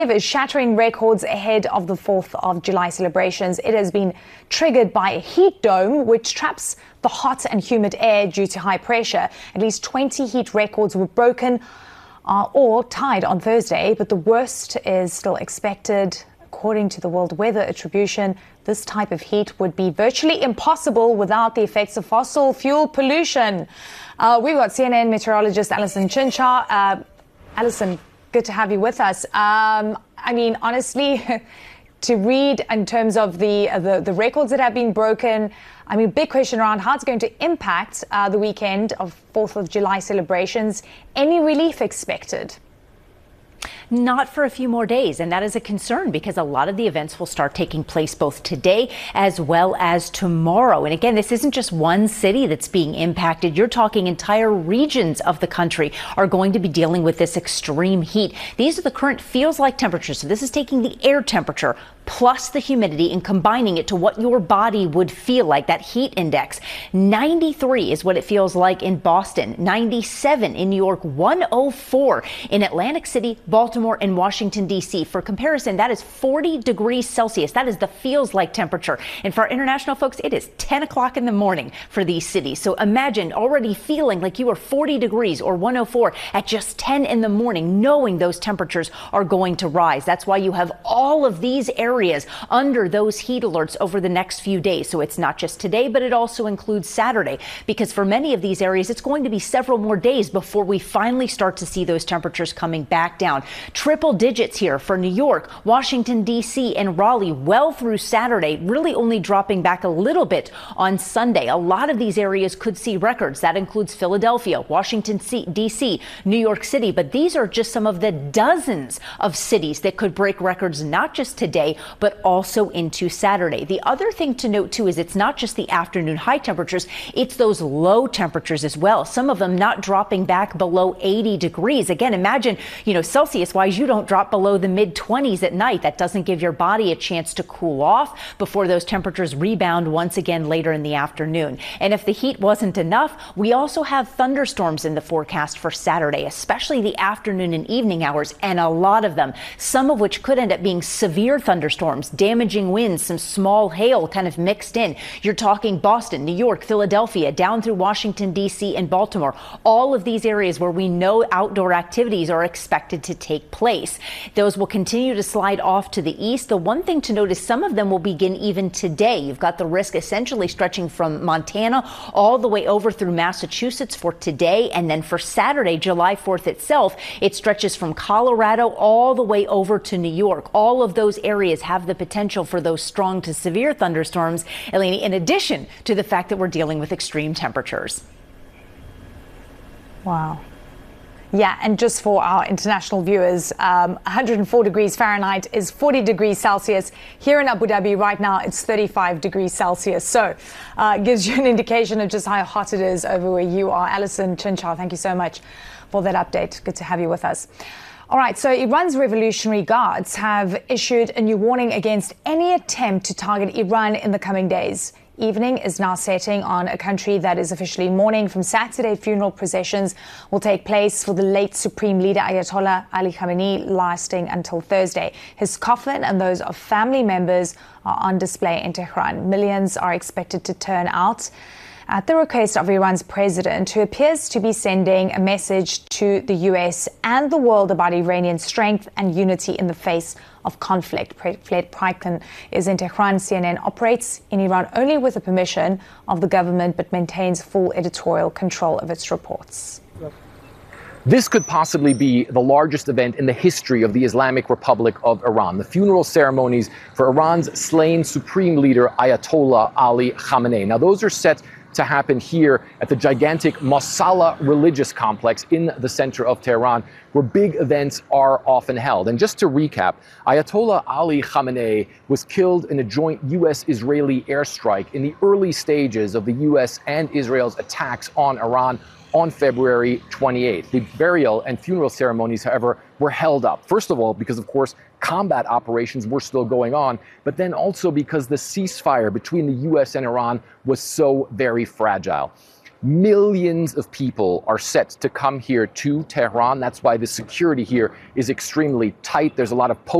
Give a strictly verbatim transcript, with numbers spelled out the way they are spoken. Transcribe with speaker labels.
Speaker 1: is shattering records ahead of the fourth of July celebrations. It has been triggered by a heat dome, which traps the hot and humid air due to high pressure. At least twenty heat records were broken uh, or tied on Thursday, but the worst is still expected. According to the World Weather Attribution, this type of heat would be virtually impossible without the effects of fossil fuel pollution. Uh, we've got C N N meteorologist Alison Chinchar. Uh, Alison, good to have you with us. Um, I mean, honestly, to read in terms of the, uh, the the records that have been broken, I mean, big question around how it's going to impact uh, the weekend of fourth of July celebrations. Any relief expected?
Speaker 2: Not for a few more days, and that is a concern because a lot of the events will start taking place both today as well as tomorrow. And again, this isn't just one city that's being impacted. You're talking entire regions of the country are going to be dealing with this extreme heat. These are the current feels like temperatures. So this is taking the air temperature plus the humidity and combining it to what your body would feel like, that heat index. ninety-three is what it feels like in Boston, ninety-seven in New York, one oh four in Atlantic City, Baltimore, and Washington, D C. For comparison, that is forty degrees Celsius. That is the feels like temperature. And for our international folks, it is ten o'clock in the morning for these cities. So imagine already feeling like you are forty degrees or one oh four at just ten in the morning, knowing those temperatures are going to rise. That's why you have all of these areas under those heat alerts over the next few days. So it's not just today, but it also includes Saturday, because for many of these areas, it's going to be several more days before we finally start to see those temperatures coming back down. Triple digits here for New York, Washington, D C, and Raleigh well through Saturday, really only dropping back a little bit on Sunday. A lot of these areas could see records. That includes Philadelphia, Washington, D C, New York City. But these are just some of the dozens of cities that could break records, not just today, but also into Saturday. The other thing to note, too, is it's not just the afternoon high temperatures, it's those low temperatures as well. Some of them not dropping back below eighty degrees. Again, imagine, you know, Celsius-wise, you don't drop below the mid twenties at night. That doesn't give your body a chance to cool off before those temperatures rebound once again later in the afternoon. And if the heat wasn't enough, we also have thunderstorms in the forecast for Saturday, especially the afternoon and evening hours, and a lot of them, some of which could end up being severe thunderstorms. Storms, damaging winds, some small hail kind of mixed in. You're talking Boston, New York, Philadelphia, down through Washington, D C, and Baltimore. All of these areas where we know outdoor activities are expected to take place. Those will continue to slide off to the east. The one thing to note is some of them will begin even today. You've got the risk essentially stretching from Montana all the way over through Massachusetts for today. And then for Saturday, July fourth itself, it stretches from Colorado all the way over to New York. All of those areas have the potential for those strong to severe thunderstorms, Eleni, in addition to the fact that we're dealing with extreme temperatures.
Speaker 1: Wow. Yeah, and just for our international viewers, um, one hundred four degrees Fahrenheit is forty degrees Celsius. Here in Abu Dhabi right now, it's thirty-five degrees Celsius. So uh, it gives you an indication of just how hot it is over where you are. Alison Chinchar, thank you so much for that update. Good to have you with us. All right, so Iran's Revolutionary Guards have issued a new warning against any attempt to target Iran in the coming days. Evening is now setting on a country that is officially mourning. From Saturday, funeral processions will take place for the late Supreme Leader Ayatollah Ali Khamenei, lasting until Thursday. His coffin and those of family members are on display in Tehran. Millions are expected to turn out at the request of Iran's president, who appears to be sending a message to the U S and the world about Iranian strength and unity in the face of conflict. Fred Pryken is in Tehran. C N N operates in Iran only with the permission of the government, but maintains full editorial control of its reports.
Speaker 3: This could possibly be the largest event in the history of the Islamic Republic of Iran, the funeral ceremonies for Iran's slain supreme leader Ayatollah Ali Khamenei. Now, those are set to happen here at the gigantic Masala religious complex in the center of Tehran, where big events are often held. And just to recap, Ayatollah Ali Khamenei was killed in a joint U S-Israeli airstrike in the early stages of the U S and Israel's attacks on Iran on February twenty-eighth. The burial and funeral ceremonies, however, were held up. First of all, because, of course, combat operations were still going on, but then also because the ceasefire between the U S and Iran was so very fragile. Millions of people are set to come here to Tehran. That's why the security here is extremely tight. There's a lot of